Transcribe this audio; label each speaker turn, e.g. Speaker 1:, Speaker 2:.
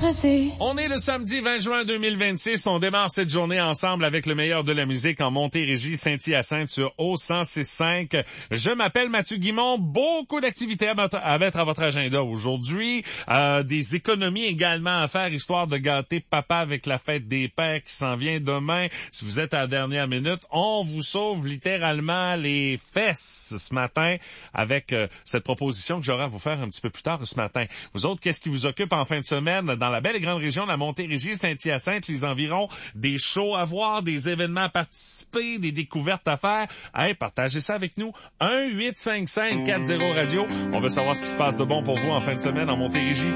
Speaker 1: stressé.
Speaker 2: On est le samedi 20 juin 2026. On démarre cette journée ensemble avec le meilleur de la musique en Montérégie, Saint-Hyacinthe sur O106.5. Je m'appelle Mathieu Guimond. Beaucoup d'activités à mettre à votre agenda aujourd'hui. Des économies également à faire, histoire de gâter papa avec la fête des pères qui s'en vient demain. Si vous êtes à la dernière minute, on vous sauve littéralement les fesses ce matin avec cette proposition que j'aurai à vous faire un petit peu plus tard ce matin. Vous autres, qu'est-ce qui vous occupe en fin de semaine dans la belle et grande région de la Montérégie, Saint-Hyacinthe, les environs, des shows à voir, des événements à participer, des découvertes à faire? Hey, partagez ça avec nous. 1-855-40 Radio. On veut savoir ce qui se passe de bon pour vous en fin de semaine en Montérégie.